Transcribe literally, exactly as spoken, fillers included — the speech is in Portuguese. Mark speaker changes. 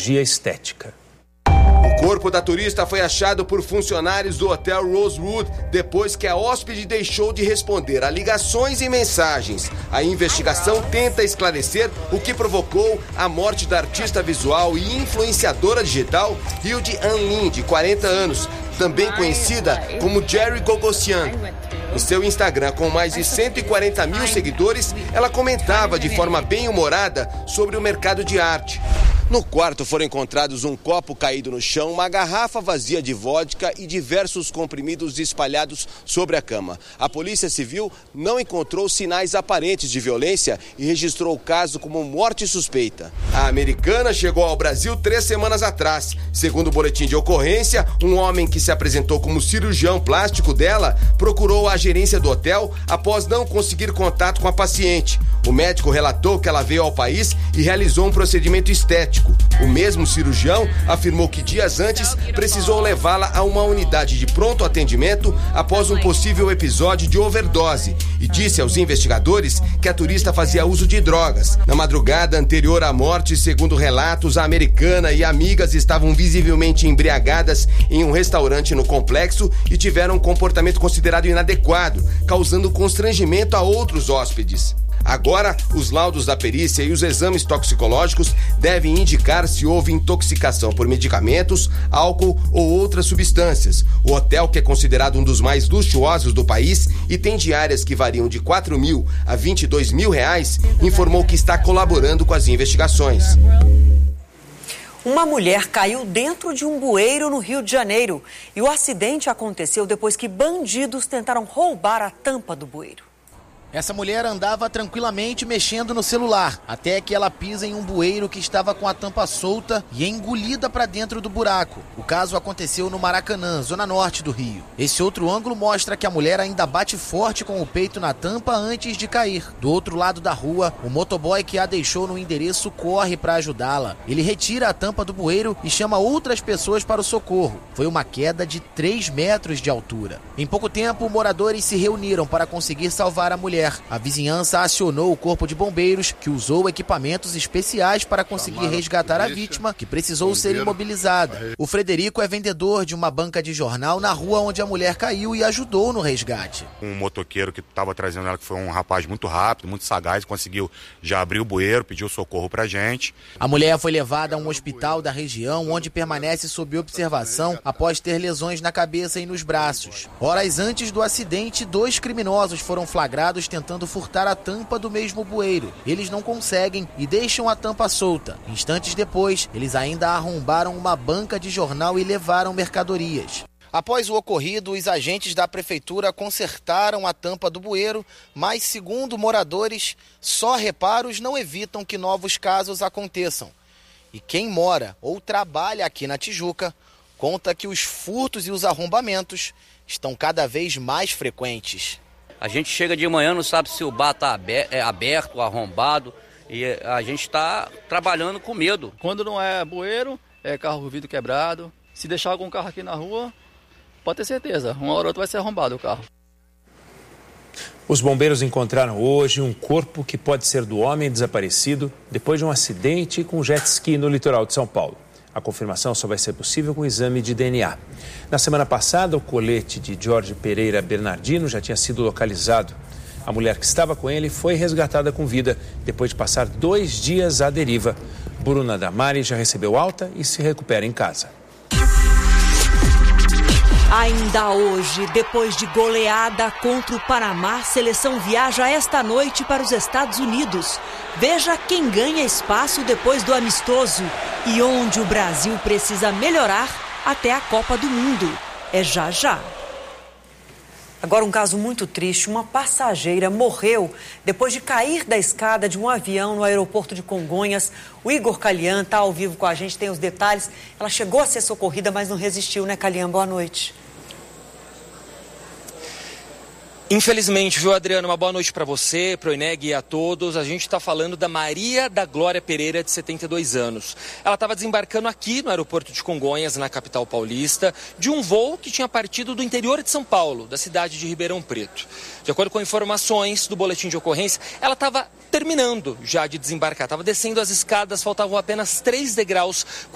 Speaker 1: cirurgia estética.
Speaker 2: O corpo da turista foi achado por funcionários do hotel Rosewood depois que a hóspede deixou de responder a ligações e mensagens. A investigação tenta esclarecer o que provocou a morte da artista visual e influenciadora digital Hilde An Lin, de quarenta anos, também conhecida como Jerry Gogosian. Em seu Instagram, com mais de cento e quarenta mil seguidores, ela comentava de forma bem-humorada sobre o mercado de arte. No quarto foram encontrados um copo caído no chão, uma garrafa vazia de vodka e diversos comprimidos espalhados sobre a cama. A Polícia Civil não encontrou sinais aparentes de violência e registrou o caso como morte suspeita. A americana chegou ao Brasil três semanas atrás. Segundo o boletim de ocorrência, um homem que se apresentou como cirurgião plástico dela procurou a gerência do hotel após não conseguir contato com a paciente. O médico relatou que ela veio ao país e realizou um procedimento estético. O mesmo cirurgião afirmou que dias antes precisou levá-la a uma unidade de pronto atendimento após um possível episódio de overdose e disse aos investigadores que a turista fazia uso de drogas. Na madrugada anterior à morte, segundo relatos, a americana e amigas estavam visivelmente embriagadas em um restaurante no complexo e tiveram um comportamento considerado inadequado, causando constrangimento a outros hóspedes. Agora, os laudos da perícia e os exames toxicológicos devem indicar se houve intoxicação por medicamentos, álcool ou outras substâncias. O hotel, que é considerado um dos mais luxuosos do país e tem diárias que variam de quatro mil a vinte e dois mil reais, informou que está colaborando com as investigações.
Speaker 3: Uma mulher caiu dentro de um bueiro no Rio de Janeiro e o acidente aconteceu depois que bandidos tentaram roubar a tampa do bueiro.
Speaker 4: Essa mulher andava tranquilamente mexendo no celular, até que ela pisa em um bueiro que estava com a tampa solta e é engolida para dentro do buraco. O caso aconteceu no Maracanã, zona norte do Rio. Esse outro ângulo mostra que a mulher ainda bate forte com o peito na tampa antes de cair. Do outro lado da rua, o motoboy que a deixou no endereço corre para ajudá-la. Ele retira a tampa do bueiro e chama outras pessoas para o socorro. Foi uma queda de três metros de altura. Em pouco tempo, moradores se reuniram para conseguir salvar a mulher. A vizinhança acionou o corpo de bombeiros, que usou equipamentos especiais para conseguir resgatar a vítima, que precisou ser imobilizada. O Frederico é vendedor de uma banca de jornal na rua onde a mulher caiu e ajudou no resgate.
Speaker 5: Um motoqueiro que estava trazendo ela, que foi um rapaz muito rápido, muito sagaz, conseguiu já abrir o bueiro, pediu socorro pra gente.
Speaker 4: A mulher foi levada a um hospital da região, onde permanece sob observação após ter lesões na cabeça e nos braços. Horas antes do acidente, dois criminosos foram flagrados tentando furtar a tampa do mesmo bueiro. Eles não conseguem e deixam a tampa solta. Instantes depois, eles ainda arrombaram uma banca de jornal e levaram mercadorias. Após o ocorrido, os agentes da prefeitura consertaram a tampa do bueiro, mas, segundo moradores, só reparos não evitam que novos casos aconteçam. E quem mora ou trabalha aqui na Tijuca conta que os furtos e os arrombamentos estão cada vez mais frequentes.
Speaker 6: A gente chega de manhã, não sabe se o bar está aberto, arrombado, e a gente está trabalhando com medo.
Speaker 7: Quando não é bueiro, é carro com vidro quebrado. Se deixar algum carro aqui na rua, pode ter certeza, uma hora ou outra vai ser arrombado o carro.
Speaker 1: Os bombeiros encontraram hoje um corpo que pode ser do homem desaparecido depois de um acidente com jet ski no litoral de São Paulo. A confirmação só vai ser possível com exame de D N A. Na semana passada, o colete de Jorge Pereira Bernardino já tinha sido localizado. A mulher que estava com ele foi resgatada com vida depois de passar dois dias à deriva. Bruna Damari já recebeu alta e se recupera em casa.
Speaker 3: Ainda hoje, depois de goleada contra o Panamá, a seleção viaja esta noite para os Estados Unidos. Veja quem ganha espaço depois do amistoso e onde o Brasil precisa melhorar até a Copa do Mundo. É já já. Agora um caso muito triste. Uma passageira morreu depois de cair da escada de um avião no aeroporto de Congonhas. O Igor Calian está ao vivo com a gente, tem os detalhes. Ela chegou a ser socorrida, mas não resistiu, né, Calian? Boa noite.
Speaker 8: Infelizmente, viu, Adriana? Uma boa noite para você, para o Eneg e a todos. A gente está falando da Maria da Glória Pereira, de setenta e dois anos. Ela estava desembarcando aqui no aeroporto de Congonhas, na capital paulista, de um voo que tinha partido do interior de São Paulo, da cidade de Ribeirão Preto. De acordo com informações do boletim de ocorrência, ela estava terminando já de desembarcar, estava descendo as escadas, faltavam apenas três degraus